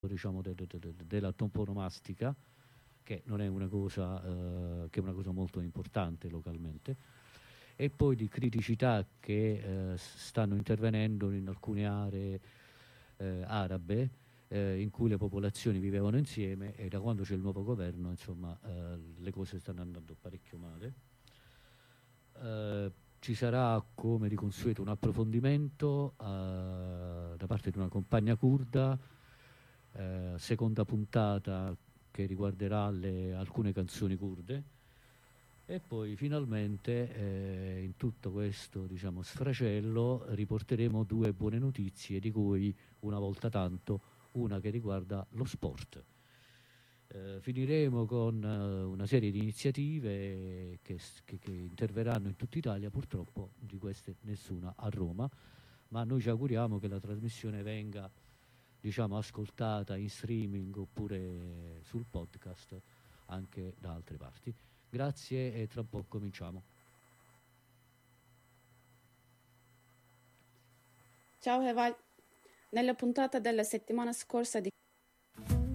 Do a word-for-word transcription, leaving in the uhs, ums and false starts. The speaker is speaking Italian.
diciamo, de, de, de, della toponomastica, che non è una cosa, eh, che è una cosa molto importante localmente, e poi di criticità che eh, stanno intervenendo in alcune aree eh, arabe eh, in cui le popolazioni vivevano insieme, e da quando c'è il nuovo governo, insomma, eh, le cose stanno andando parecchio male. Eh, ci sarà, come di consueto, un approfondimento eh, da parte di una compagna curda, eh, seconda puntata che riguarderà le, alcune canzoni kurde, e poi finalmente eh, in tutto questo, diciamo, sfracello riporteremo due buone notizie, di cui una volta tanto una che riguarda lo sport. Eh, finiremo con eh, una serie di iniziative che, che, che interverranno in tutta Italia. Purtroppo di queste nessuna a Roma, ma noi ci auguriamo che la trasmissione venga, diciamo, ascoltata in streaming oppure sul podcast anche da altre parti. Grazie, e tra poco cominciamo. Ciao Eval, nella puntata della settimana scorsa di